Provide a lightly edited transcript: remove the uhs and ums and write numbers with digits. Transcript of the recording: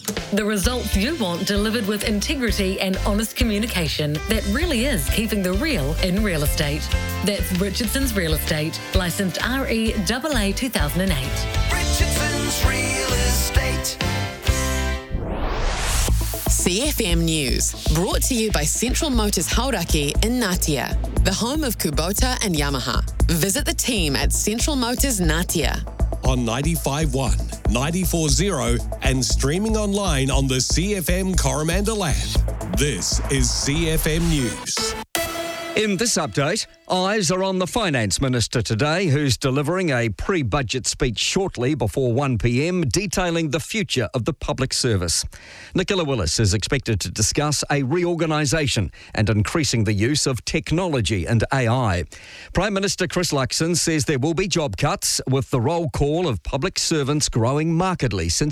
The results you want delivered with integrity and honest communication that really is keeping the real in real estate. That's Richardson's Real Estate, licensed REAA 2008. Richardson's Real Estate. CFM News, brought to you by Central Motors Hauraki in Ngatea, the home of Kubota and Yamaha. Visit the team at Central Motors Ngatea. On 95.1, 94.0 and streaming online on the CFM Coromandel app. This is CFM News. In this update, eyes are on the Finance Minister today, who's delivering a pre-budget speech shortly before 1 p.m, detailing the future of the public service. Nicola Willis is expected to discuss a reorganisation and increasing the use of technology and AI. Prime Minister Chris Luxon says there will be job cuts, with the roll call of public servants growing markedly since